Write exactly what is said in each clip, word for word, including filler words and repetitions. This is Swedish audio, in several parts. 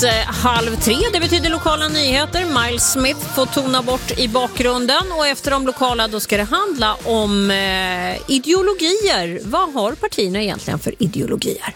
Halv tre, det betyder lokala nyheter. Miles Smith får tona bort i bakgrunden och efter de lokala då ska det handla om eh, ideologier. Vad har partierna egentligen för ideologier?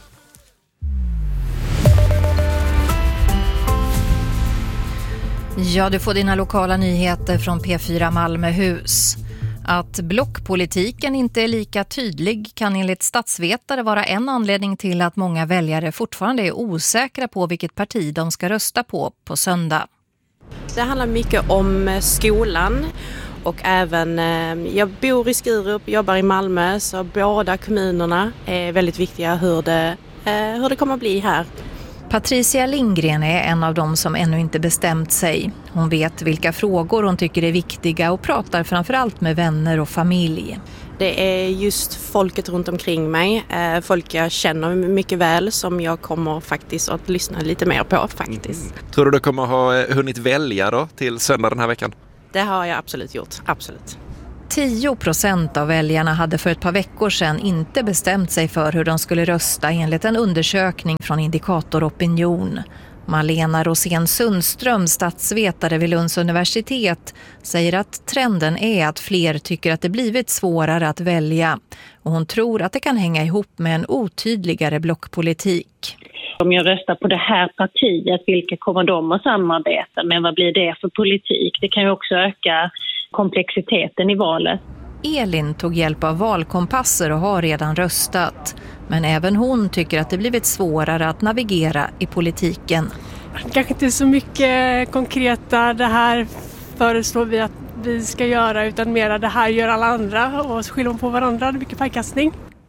Ja, du får dina lokala nyheter från P fyra Malmöhus. Att blockpolitiken inte är lika tydlig kan enligt statsvetare vara en anledning till att många väljare fortfarande är osäkra på vilket parti de ska rösta på på söndag. Det handlar mycket om skolan och även, jag bor i Skurup, jobbar i Malmö, så båda kommunerna är väldigt viktiga hur det, hur det kommer att bli här. Patricia Lindgren är en av dem som ännu inte bestämt sig. Hon vet vilka frågor hon tycker är viktiga och pratar framförallt med vänner och familj. Det är just folket runt omkring mig, folk jag känner mycket väl som jag kommer faktiskt att lyssna lite mer på faktiskt. Mm. Tror du du kommer ha hunnit välja då till söndag den här veckan? Det har jag absolut gjort, absolut. tio procent av väljarna hade för ett par veckor sedan inte bestämt sig för hur de skulle rösta enligt en undersökning från Indikator Opinion. Malena Rosén Sundström, statsvetare vid Lunds universitet, säger att trenden är att fler tycker att det blivit svårare att välja. Och hon tror att det kan hänga ihop med en otydligare blockpolitik. Om jag röstar på det här partiet, vilka kommer de att samarbeta med? Vad blir det för politik? Det kan ju också öka komplexiteten i valet. Elin tog hjälp av valkompasser och har redan röstat. Men även hon tycker att det blivit svårare att navigera i politiken. Kanske inte så mycket konkreta, det här föreslår vi att vi ska göra, utan mer det här gör alla andra och så skyller de på varandra, det är mycket pajkastning.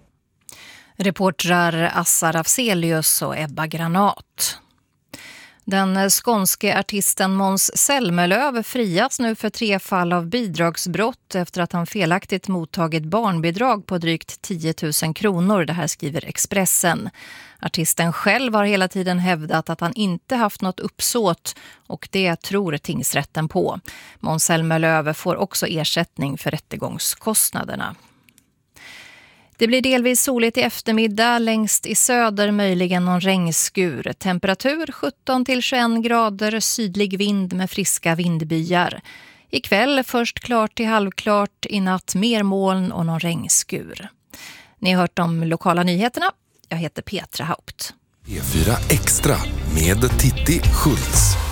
Reportrar Assar Afzelius och Ebba Granat. Den skånske artisten Måns Zelmerlöw frias nu för tre fall av bidragsbrott efter att han felaktigt mottagit barnbidrag på drygt tio tusen kronor. Det här skriver Expressen. Artisten själv har hela tiden hävdat att han inte haft något uppsåt och det tror tingsrätten på. Måns Zelmerlöw får också ersättning för rättegångskostnaderna. Det blir delvis soligt i eftermiddag, längst i söder möjligen någon regnskur. Temperatur sjutton till tjugoen grader, sydlig vind med friska vindbyar. Ikväll först klart till halvklart, i natt mer moln och någon regnskur. Ni har hört de lokala nyheterna. Jag heter Petra Haupt. P fyra Extra med Titti Schultz.